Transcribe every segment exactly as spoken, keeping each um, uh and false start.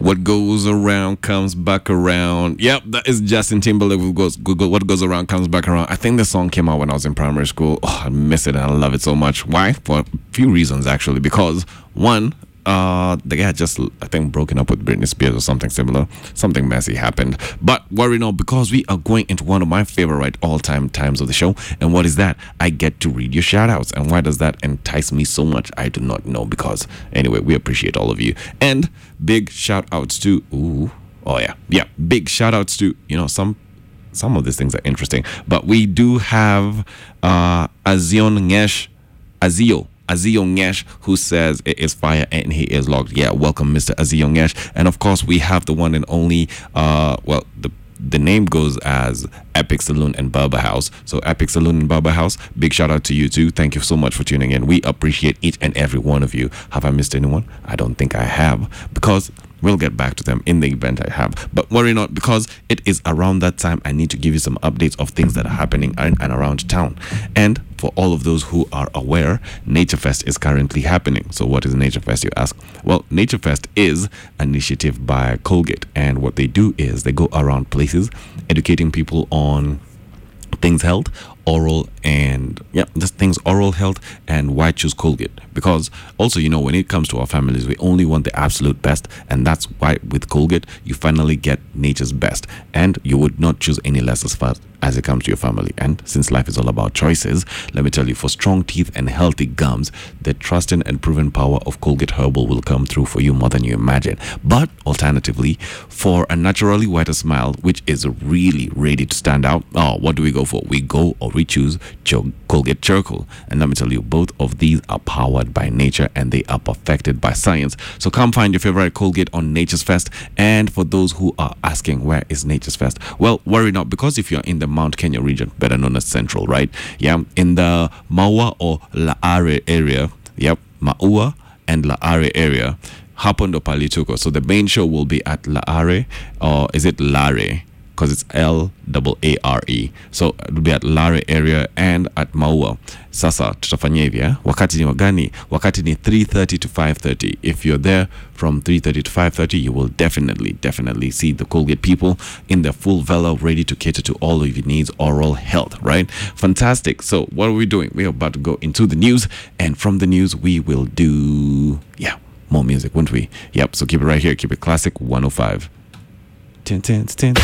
What goes around comes back around. Yep, that is Justin Timberlake with goes, Google, What Goes Around Comes Back Around. I think the song came out when I was in primary school. Oh, I miss it and I love it so much. Why? For a few reasons, actually. Because, one, uh, the guy had just, I think, broken up with Britney Spears or something similar. Something messy happened. But worry not, because we are going into one of my favorite all-time times of the show. And what is that? I get to read your shout-outs. And why does that entice me so much? I do not know. Because, anyway, we appreciate all of you. And big shout-outs to... Ooh. Oh, yeah. Yeah. Big shout-outs to, you know, some... Some of these things are interesting. But we do have uh, Azion Ngesh... Azio. Azio Ngesh, who says it is fire and he is logged. Yeah, welcome, Mister Azio Ngesh. And of course, we have the one and only, uh, well, the the name goes as Epic Saloon and Barber House. So Epic Saloon and Barber House, big shout out to you too. Thank you so much for tuning in. We appreciate each and every one of you. Have I missed anyone? I don't think I have, because we'll get back to them in the event I have. But worry not, because it is around that time I need to give you some updates of things that are happening in and around town. And for all of those who are aware, Nature Fest is currently happening. So what is Nature Fest, you ask? Well, Nature Fest is an initiative by Colgate. And what they do is they go around places educating people on things health, oral, and yeah, just things oral health, and why choose Colgate. Because also, you know, when it comes to our families, we only want the absolute best, and that's why with Colgate you finally get nature's best, and you would not choose any less as far as it comes to your family. And since life is all about choices, let me tell you, for strong teeth and healthy gums, the trusted and proven power of Colgate Herbal will come through for you more than you imagine. But alternatively, for a naturally whiter smile, which is really ready to stand out, oh, what do we go for? We go or we choose Colgate Charcoal. And let me tell you, both of these are powered by nature and they are perfected by science. So come find your favorite Colgate on Nature's Fest. And for those who are asking, where is Nature's Fest? Well, worry not, because if you're in the Mount Kenya region, better known as Central, right? Yeah, in the Maua or Laare area. Yep, Maua and Laare area. Hapondo Palituko. So the main show will be at Laare, or is it Lare? Because it's L A A R E. So it will be at Lare area and at Maua. Sasa tutafanya hivi, eh? Wakati ni wagani? Wakati ni three thirty to five thirty. If you're there from three thirty to five thirty, you will definitely, definitely see the Colgate people in their full vela, ready to cater to all of your needs, oral health, right? Fantastic. So what are we doing? We're about to go into the news, and from the news we will do, yeah, more music, won't we? Yep, so keep it right here. Keep it classic one oh five. ten, ten, ten.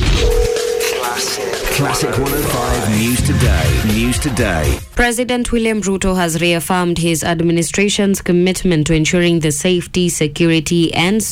Classic. Classic one oh five News Today. News Today. President William Ruto has reaffirmed his administration's commitment to ensuring the safety, security, and